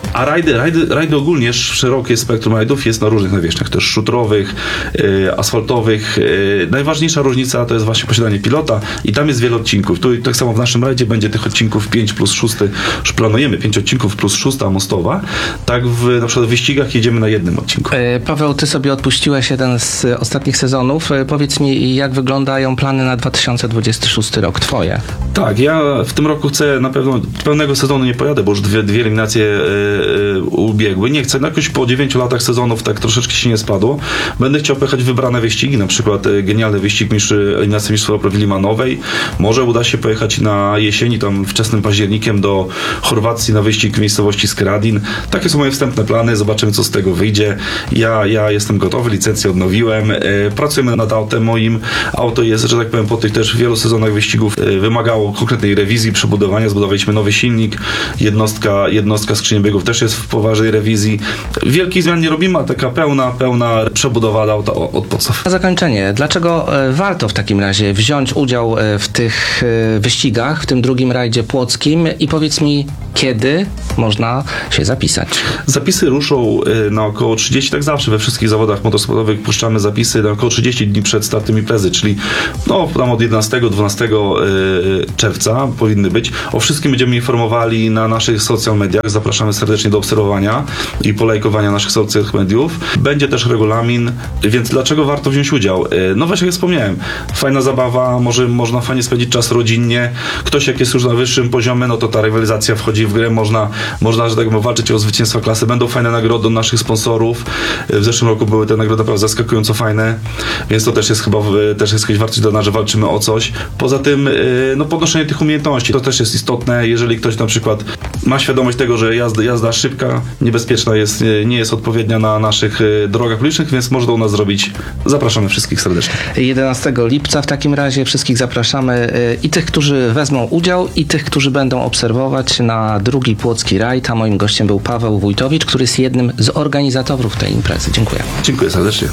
A rajdy, rajdy, rajdy ogólnie, szerokie spektrum rajdów jest na różnych nawierzchniach, też szutrowych, y, asfaltowych. Y, najważniejsza różnica to jest właśnie posiadanie pilota i tam jest wiele odcinków. Tu tak samo w naszym rajdzie będzie tych odcinków pięć plus sześć, już planujemy pięć odcinków plus szósta mostowa. Tak w na przykład w wyścigach jedziemy na jednym odcinku. E, Paweł, ty sobie odpuściłeś jeden z ostatnich sezonów. E, powiedz mi, jak wyglądają plany na dwa tysiące dwudziesty szósty rok, twoje? Tak, ja w tym roku chcę na pewno, pełnego sezonu nie pojadę, bo już dwie, dwie eliminacje yy, ubiegły. Nie chcę, no jakoś po dziewięciu latach sezonów tak troszeczkę się nie spadło. Będę chciał pojechać wybrane wyścigi, na przykład yy, genialny wyścig mistrz, eliminacji Mistrzostw Europy Limanowej. Może uda się pojechać na jesieni, tam wczesnym październikiem do Chorwacji na wyścig w miejscowości Skradin. Takie są moje wstępne plany, zobaczymy co z tego wyjdzie. Ja, ja jestem gotowy, licencję odnowiłem. Yy, pracujemy nad autem moim. Auto jest, że tak powiem, po tych też wielu sezonach wyścigów yy, wymagało konkretnej rewizji, przebudowania. Zbudowaliśmy nowy silnik. Jednostka, jednostka skrzyni biegów też jest w poważnej rewizji. Wielkich zmian nie robimy, a taka pełna, pełna przebudowa auta od podstaw. Na zakończenie, dlaczego e, warto w takim razie wziąć udział e, w tych e, wyścigach, w tym drugim rajdzie płockim i powiedz mi, kiedy można się zapisać? Zapisy ruszą y, na około trzydzieści, tak zawsze we wszystkich zawodach motorsportowych puszczamy zapisy na około trzydzieści dni przed startem imprezy, czyli no tam od jedenastego do dwunastego y, czerwca powinny być. O wszystkim będziemy informowali na naszych social mediach. Zapraszamy serdecznie do obserwowania i polajkowania naszych social mediów. Będzie też regulamin, więc dlaczego warto wziąć udział? No właśnie jak wspomniałem, fajna zabawa, może można fajnie spędzić czas rodzinnie. Ktoś jak jest już na wyższym poziomie, no to ta rywalizacja wchodzi w grę, można, można że tak powiem, walczyć o zwycięstwa klasy. Będą fajne nagrody od naszych sponsorów. W zeszłym roku były te nagrody naprawdę zaskakująco fajne, więc to też jest chyba też jest jakaś wartość dodana, że walczymy o coś. Poza tym no podnoszenie tych umiejętności, to też jest istotne. Jeżeli ktoś na przykład ma świadomość tego, że jazda, jazda szybka, niebezpieczna jest, nie jest odpowiednia na naszych drogach publicznych, więc może to u nas zrobić. Zapraszamy wszystkich serdecznie. jedenastego lipca w takim razie wszystkich zapraszamy i tych, którzy wezmą udział, i tych, którzy będą obserwować na drugi Płocki Rajd. A moim gościem był Paweł Wójtowicz, który jest jednym z organizatorów tej imprezy. Dziękuję. Dziękuję serdecznie.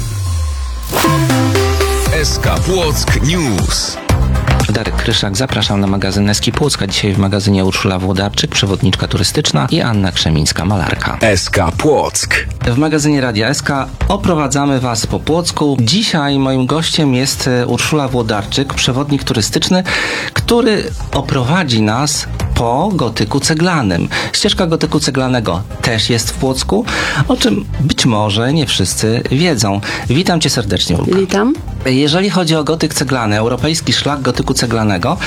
S K Płock News. Darek Kryszak, zapraszam na magazyn Eski Płocka. Dzisiaj w magazynie Urszula Włodarczyk, przewodniczka turystyczna, i Anna Krzemińska, malarka. S K Płock. W magazynie Radia S K oprowadzamy Was po Płocku. Dzisiaj moim gościem jest Urszula Włodarczyk, przewodnik turystyczny, który oprowadzi nas po gotyku ceglanym. Ścieżka gotyku ceglanego też jest w Płocku, o czym być może nie wszyscy wiedzą. Witam Cię serdecznie, Ulka. Witam. Jeżeli chodzi o gotyk ceglany, Europejski Szlak Gotyku Ceglanego,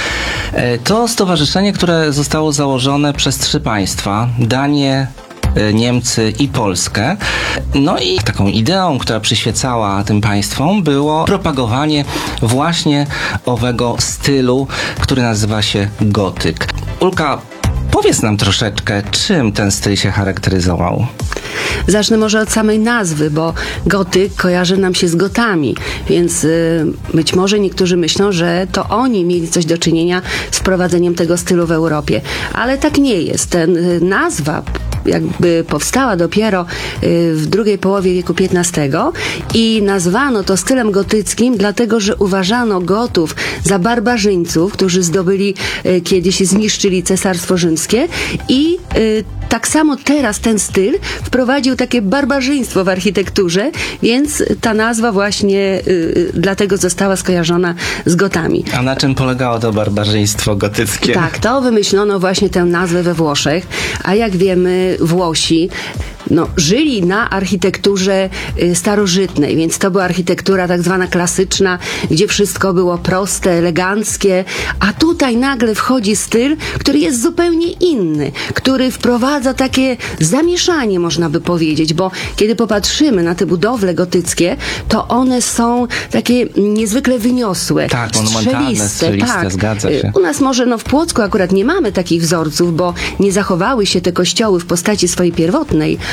to stowarzyszenie, które zostało założone przez trzy państwa, Danię, Niemcy i Polskę. No i taką ideą, która przyświecała tym państwom, było propagowanie właśnie owego stylu, który nazywa się gotyk. Ulka, powiedz nam troszeczkę, czym ten styl się charakteryzował? Zacznę może od samej nazwy, bo gotyk kojarzy nam się z Gotami, więc y, być może niektórzy myślą, że to oni mieli coś do czynienia z wprowadzeniem tego stylu w Europie. Ale tak nie jest. Ten, y, nazwa jakby powstała dopiero y, w drugiej połowie wieku piętnastego i nazwano to stylem gotyckim, dlatego że uważano Gotów za barbarzyńców, którzy zdobyli y, kiedyś i zniszczyli Cesarstwo Rzymskie, i y, tak samo teraz ten styl wprowadził takie barbarzyństwo w architekturze, więc ta nazwa właśnie y, dlatego została skojarzona z Gotami. A na czym polegało to barbarzyństwo gotyckie? Tak, to wymyślono właśnie tę nazwę we Włoszech, a jak wiemy, Włosi no, żyli na architekturze y, starożytnej, więc to była architektura tak zwana klasyczna, gdzie wszystko było proste, eleganckie, a tutaj nagle wchodzi styl, który jest zupełnie inny, który wprowadza takie zamieszanie, można by powiedzieć, bo kiedy popatrzymy na te budowle gotyckie, to one są takie niezwykle wyniosłe, tak, monumentalne, strzeliste, tak. Zgadza się. U nas może no, w Płocku akurat nie mamy takich wzorców, bo nie zachowały się te kościoły w postaci swojej pierwotnej,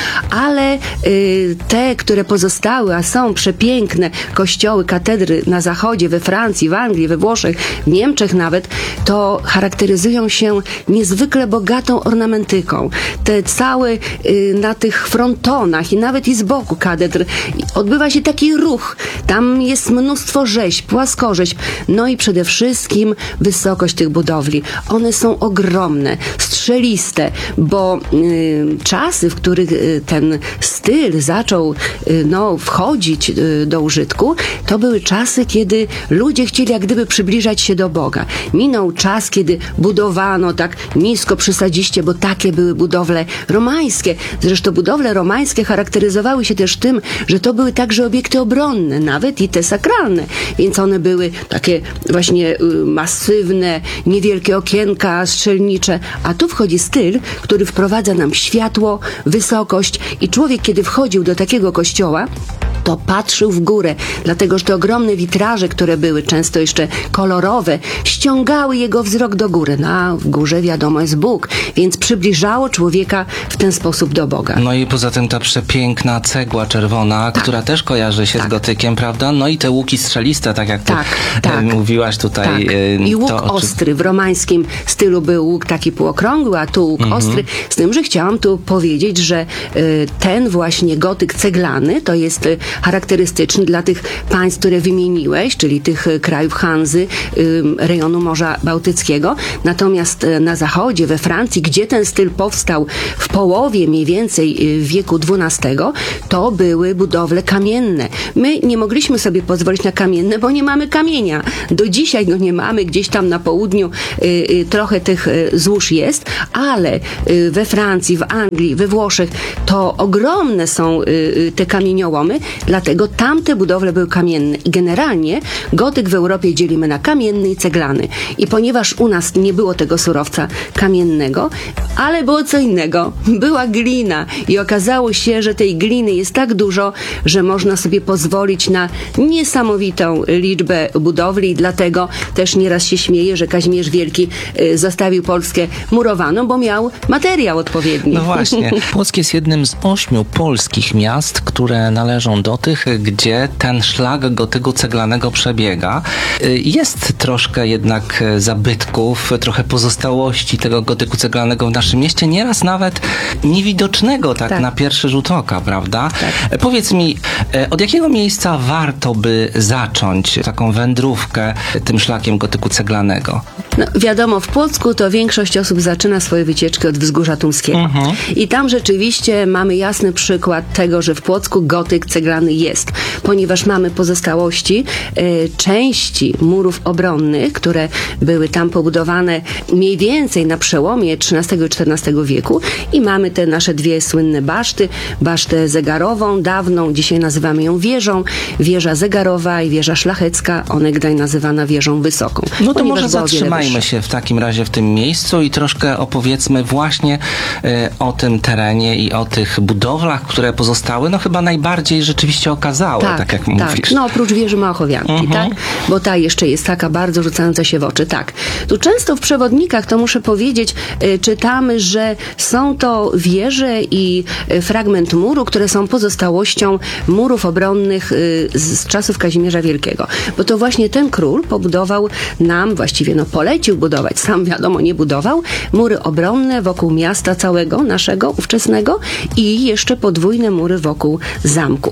ale y, te, które pozostały, a są przepiękne kościoły, katedry na zachodzie, we Francji, w Anglii, we Włoszech, w Niemczech nawet, to charakteryzują się niezwykle bogatą ornamentyką. Te całe y, na tych frontonach i nawet i z boku katedr odbywa się taki ruch. Tam jest mnóstwo rzeźb, płaskorzeźb, no i przede wszystkim wysokość tych budowli. One są ogromne, strzeliste, bo y, czasy, w których y, ten styl zaczął y, no, wchodzić y, do użytku, to były czasy, kiedy ludzie chcieli jak gdyby przybliżać się do Boga. Minął czas, kiedy budowano tak nisko, przysadziście, bo takie były budowle romańskie. Zresztą budowle romańskie charakteryzowały się też tym, że to były także obiekty obronne, nawet i te sakralne. Więc one były takie właśnie y, masywne, niewielkie okienka strzelnicze, a tu wchodzi styl, który wprowadza nam światło, wysokość i człowiek, kiedy wchodził do takiego kościoła, to patrzył w górę, dlatego że te ogromne witraże, które były często jeszcze kolorowe, ściągały jego wzrok do góry. No, a w górze wiadomo jest Bóg, więc przybliżało człowieka w ten sposób do Boga. No i poza tym ta przepiękna cegła czerwona, tak. która też kojarzy się tak. z gotykiem, prawda? No i te łuki strzeliste, tak jak ty tak, tak. mówiłaś tutaj. Tak. I łuk to, ostry. W romańskim stylu był łuk taki półokrągły, a tu łuk mhm. ostry. Z tym, że chciałam tu powiedzieć, że y, ten właśnie gotyk ceglany to jest y, charakterystyczny dla tych państw, które wymieniłeś, czyli tych krajów Hanzy, rejonu Morza Bałtyckiego. Natomiast na zachodzie, we Francji, gdzie ten styl powstał w połowie mniej więcej wieku dwunastego, to były budowle kamienne. My nie mogliśmy sobie pozwolić na kamienne, bo nie mamy kamienia. Do dzisiaj go nie mamy. Gdzieś tam na południu trochę tych złóż jest, ale we Francji, w Anglii, we Włoszech to ogromne są te kamieniołomy, dlatego tamte budowle były kamienne. I generalnie gotyk w Europie dzielimy na kamienny i ceglany. I ponieważ u nas nie było tego surowca kamiennego, ale było co innego. Była glina i okazało się, że tej gliny jest tak dużo, że można sobie pozwolić na niesamowitą liczbę budowli i dlatego też nieraz się śmieje, że Kazimierz Wielki y, zostawił Polskę murowaną, bo miał materiał odpowiedni. No właśnie. Płock jest jednym z ośmiu polskich miast, które należą do tych, gdzie ten szlak gotyku ceglanego przebiega. Jest troszkę jednak zabytków, trochę pozostałości tego gotyku ceglanego w naszym mieście, nieraz nawet niewidocznego tak, tak. na pierwszy rzut oka, prawda? Tak. Powiedz mi, od jakiego miejsca warto by zacząć taką wędrówkę tym szlakiem gotyku ceglanego? No, wiadomo, w Płocku to większość osób zaczyna swoje wycieczki od Wzgórza Tumskiego. Mhm. I tam rzeczywiście mamy jasny przykład tego, że w Płocku gotyk ceglany jest, ponieważ mamy pozostałości e, części murów obronnych, które były tam pobudowane mniej więcej na przełomie trzynastego i czternastego wieku i mamy te nasze dwie słynne baszty, basztę zegarową, dawną, dzisiaj nazywamy ją wieżą, wieża zegarowa i wieża szlachecka, onegdaj nazywana wieżą wysoką. No to może zatrzymajmy się w takim razie w tym miejscu i troszkę opowiedzmy właśnie y, o tym terenie i o tych budowlach, które pozostały, no chyba najbardziej rzeczywiście okazałe, tak, tak jak tak. mówisz. No oprócz wieży Małochowianki, uh-huh. tak? Bo ta jeszcze jest taka bardzo rzucająca się w oczy, tak. Tu często w przewodnikach, to muszę powiedzieć, y, czytamy, że są to wieże i y, fragment muru, które są pozostałością murów obronnych y, z, z czasów Kazimierza Wielkiego. Bo to właśnie ten król pobudował nam, właściwie no polecił budować, sam wiadomo nie budował, mury obronne wokół miasta całego, naszego, ówczesnego i jeszcze podwójne mury wokół zamku.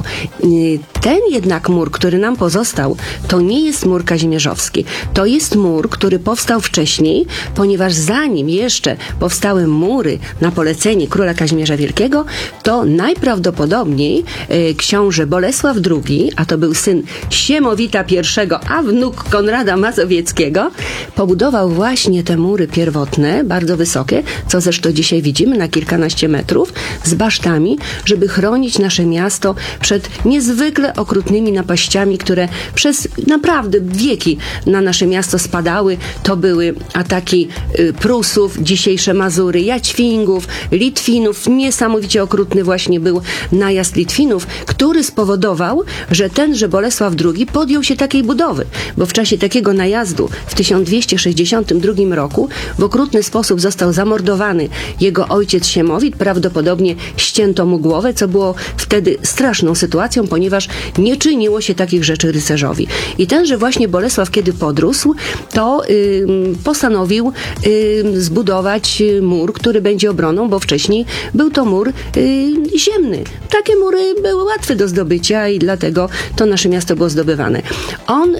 Ten jednak mur, który nam pozostał, to nie jest mur kazimierzowski. To jest mur, który powstał wcześniej, ponieważ zanim jeszcze powstały mury na polecenie króla Kazimierza Wielkiego, to najprawdopodobniej e, książę Bolesław drugi, a to był syn Siemowita pierwszego, a wnuk Konrada Mazowieckiego, pobudował właśnie te mury pierwotne, bardzo wysokie, co zresztą dzisiaj widzimy na kilkanaście metrów, z basztami, żeby chronić nasze miasto przed niezwykle okrutnymi napaściami, które przez naprawdę wieki na nasze miasto spadały. To były ataki y, Prusów, dzisiejsze Mazury, Jaćwingów, Litwinów. Niesamowicie okrutny właśnie był najazd Litwinów, który spowodował, że tenże Bolesław drugi podjął się takiej budowy, bo w czasie takiego najazdu w tysiąc dwieście sześćdziesiątym drugim roku w okrutny sposób został zamordowany jego ojciec Siemowit, prawdopodobnie ścięto mu głowę, co było wtedy straszną sytuacją, ponieważ nie czyniło się takich rzeczy rycerzowi. I tenże właśnie Bolesław, kiedy podrósł, to y, postanowił y, zbudować mur, który będzie obroną, bo wcześniej był to mur y, ziemny. Takie mury były łatwe do zdobycia i dlatego to nasze miasto było zdobywane. On y,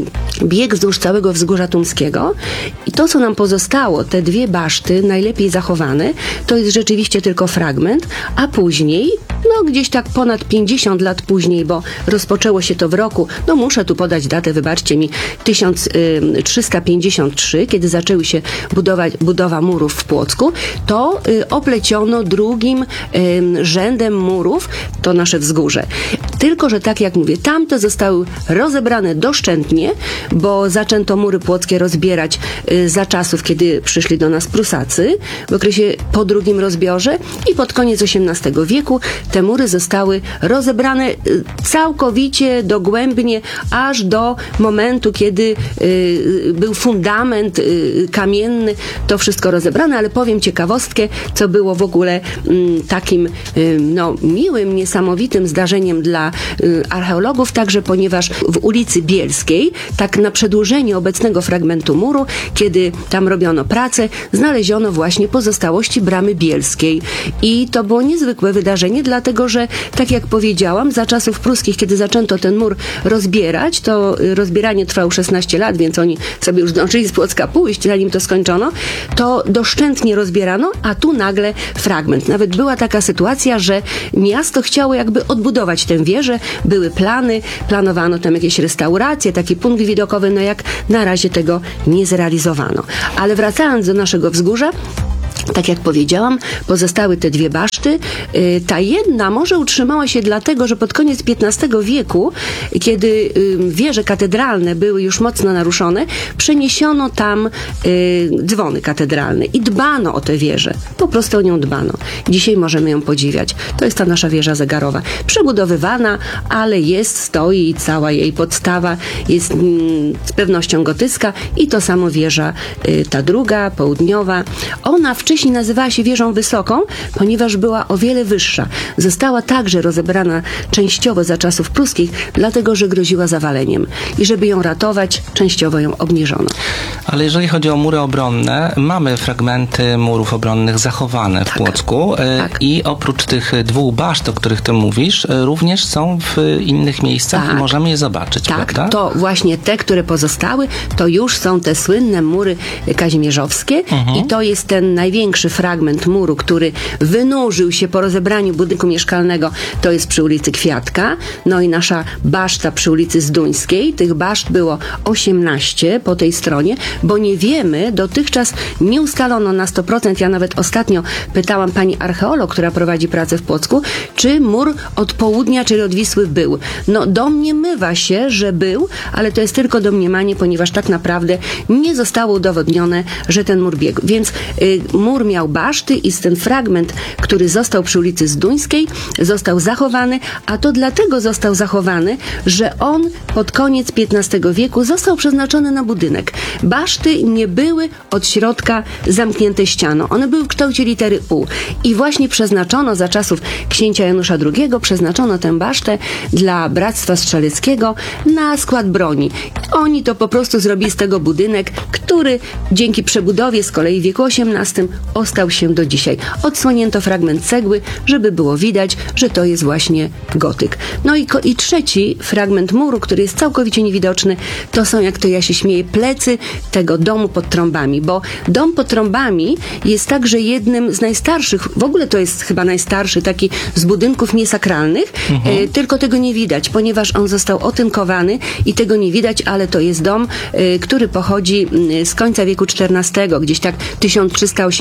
biegł wzdłuż całego wzgórza Tumskiego i to, co nam pozostało, te dwie baszty, najlepiej zachowane, to jest rzeczywiście tylko fragment, a później, no gdzieś tak ponad pięćdziesiąt lat później, bo rozpoczęło się to w roku, no muszę tu podać datę, wybaczcie mi, tysiąc trzysta pięćdziesiąt trzy, kiedy zaczęły się budować, budowa murów w Płocku, to y, opleciono drugim y, rzędem murów to nasze wzgórze. Tylko że tak jak mówię, tamte zostały rozebrane doszczętnie, bo zaczęto mury płockie rozbierać y, za czasów, kiedy przyszli do nas Prusacy w okresie po drugim rozbiorze i pod koniec osiemnastego wieku te mury zostały rozebrane y, całkowicie, dogłębnie, aż do momentu, kiedy y, był fundament y, kamienny, to wszystko rozebrane, ale powiem ciekawostkę, co było w ogóle y, takim y, no, miłym, niesamowitym zdarzeniem dla y, archeologów, także ponieważ w ulicy Bielskiej, tak na przedłużenie obecnego fragmentu muru, kiedy tam robiono pracę, znaleziono właśnie pozostałości bramy bielskiej. I to było niezwykłe wydarzenie, dlatego że, tak jak powiedziałam, za czasów pruskich, kiedy zaczęto ten mur rozbierać, to y, rozbieranie trwało szesnaście lat, więc oni sobie już zdążyli z Płocka pójść, zanim to skończono, to doszczętnie rozbierano, a tu nagle fragment. Nawet była taka sytuacja, że miasto chciało jakby odbudować tę wieżę, były plany, planowano tam jakieś restauracje, taki punkt widokowy, no jak na razie tego nie zrealizowano. Ale wracając do naszego wzgórza, tak jak powiedziałam, pozostały te dwie baszty. Ta jedna może utrzymała się dlatego, że pod koniec piętnastego wieku, kiedy wieże katedralne były już mocno naruszone, przeniesiono tam dzwony katedralne i dbano o tę wieżę. Po prostu o nią dbano. Dzisiaj możemy ją podziwiać. To jest ta nasza wieża zegarowa. Przebudowywana, ale jest, stoi i cała jej podstawa jest z pewnością gotycka i to samo wieża ta druga, południowa. Ona wcześniej nazywała się wieżą wysoką, ponieważ była o wiele wyższa. Została także rozebrana częściowo za czasów pruskich, dlatego że groziła zawaleniem. I żeby ją ratować, częściowo ją obniżono. Ale jeżeli chodzi o mury obronne, mamy fragmenty murów obronnych zachowane w Tak. Płocku Tak. i oprócz tych dwóch baszt, o których ty mówisz, również są w innych miejscach Tak. i możemy je zobaczyć, Tak, prawda? to właśnie te, które pozostały, to już są te słynne mury kazimierzowskie Mhm. i to jest ten największy fragment muru, który wynurzył się po rozebraniu budynku mieszkalnego, to jest przy ulicy Kwiatka, no i nasza baszta przy ulicy Zduńskiej. Tych baszt było osiemnaście po tej stronie, bo nie wiemy, dotychczas nie ustalono na sto procent, ja nawet ostatnio pytałam pani archeolog, która prowadzi pracę w Płocku, czy mur od południa, czyli od Wisły był. No domniemywa się, że był, ale to jest tylko domniemanie, ponieważ tak naprawdę nie zostało udowodnione, że ten mur biegł. Więc y, mur miał baszty i ten fragment, który został przy ulicy Zduńskiej, został zachowany, a to dlatego został zachowany, że on pod koniec piętnastego wieku został przeznaczony na budynek. Baszty nie były od środka zamknięte ścianą. One były w kształcie litery U. I właśnie przeznaczono za czasów księcia Janusza drugiego, przeznaczono tę basztę dla Bractwa Strzeleckiego na skład broni. Oni to po prostu zrobili z tego budynek, który dzięki przebudowie z kolei w wieku osiemnastym ostał się do dzisiaj. Odsłonięto fragment cegły, żeby było widać, że to jest właśnie gotyk. No i, ko- i trzeci fragment muru, który jest całkowicie niewidoczny, to są, jak to ja się śmieję, plecy tego domu pod trąbami, bo dom pod trąbami jest także jednym z najstarszych, w ogóle to jest chyba najstarszy taki z budynków niesakralnych, mhm. e, tylko tego nie widać, ponieważ on został otynkowany i tego nie widać, ale to jest dom, e, który pochodzi z końca wieku czternastego, gdzieś tak tysiąc trzysta osiemdziesiąt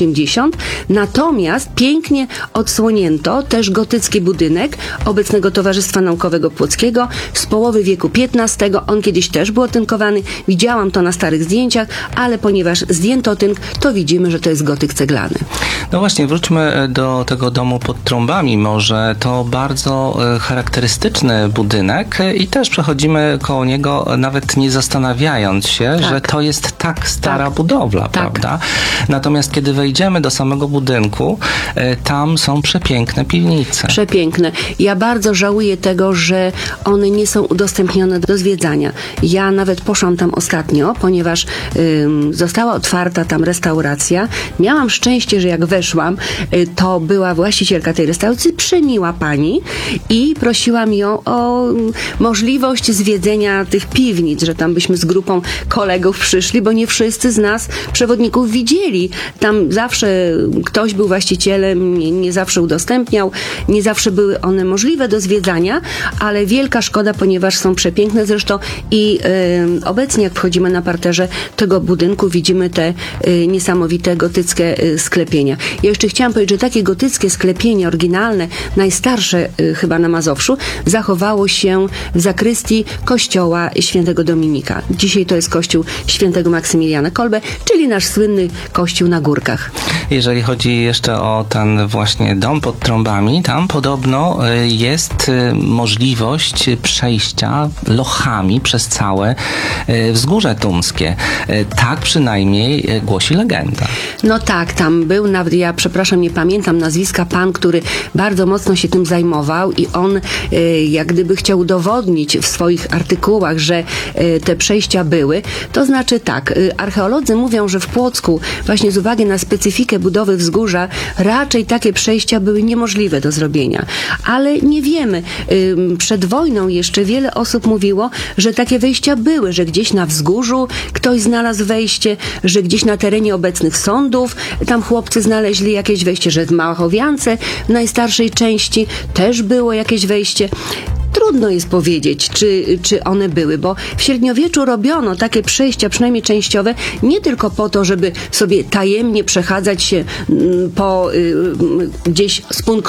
osiemdziesiąt, natomiast pięknie odsłonięto też gotycki budynek obecnego Towarzystwa Naukowego Płockiego z połowy wieku piętnastego. On kiedyś też był otynkowany. Widziałam to na starych zdjęciach, ale ponieważ zdjęto tynk, to widzimy, że to jest gotyk ceglany. No właśnie, wróćmy do tego domu pod trąbami. Może to bardzo e, charakterystyczny budynek e, i też przechodzimy koło niego, nawet nie zastanawiając się, Tak. że to jest tak stara Tak. budowla, Tak. prawda? Natomiast kiedy wejdziemy do samego budynku, e, tam są przepiękne piwnice. Przepiękne. Ja bardzo żałuję tego, że one nie są udostępnione do zwiedzania. Ja nawet poszłam tam ostatnio, ponieważ ym, została otwarta tam restauracja. Miałam szczęście, że jak weszłam, y, to była właścicielka tej restauracji, przemiła pani i prosiłam ją o mm, możliwość zwiedzenia tych piwnic, że tam byśmy z grupą kolegów przyszli, bo nie wszyscy z nas, przewodników, widzieli. Tam zawsze ktoś był właścicielem, nie, nie zawsze udostępniał, nie zawsze były one możliwe do zwiedzania, ale wielka szkoda, ponieważ są przepiękne zresztą i y, obecnie jak wchodzimy na parterze tego budynku, widzimy te y, niesamowite gotyckie y, sklepienia. Ja jeszcze chciałam powiedzieć, że takie gotyckie sklepienie oryginalne, najstarsze y, chyba na Mazowszu, zachowało się w zakrystii kościoła świętego Dominika. Dzisiaj to jest kościół świętego Maksymiliana Kolbe, czyli nasz słynny kościół na górkach. Jeżeli chodzi jeszcze o ten właśnie dom pod trąbami, tam podobno y, jest y, możliwość przejścia lochami przez całe y, wzgórze tumskie. Y, tak przynajmniej y, głosi legenda. No tak, tam był nawet, ja przepraszam, nie pamiętam nazwiska, pan, który bardzo mocno się tym zajmował i on y, jak gdyby chciał udowodnić w swoich artykułach, że y, te przejścia były. To znaczy tak, y, archeolodzy mówią, że w Płocku właśnie z uwagi na specyfikę budowy wzgórza raczej takie przejścia były niemożliwe do zrobienia. Ale nie wiemy. Y, przed wojną jeszcze wiele osób mówiło, że takie wejścia były, że gdzieś na wzgórzu ktoś znalazł wejście, że gdzieś na terenie obecnych sądów tam chłopcy znaleźli jakieś wejście, że w Małachowiance w najstarszej części też było jakieś wejście. Trudno jest powiedzieć, czy, czy one były, bo w średniowieczu robiono takie przejścia, przynajmniej częściowe, nie tylko po to, żeby sobie tajemnie przechadzać się mm, po y, gdzieś z punktu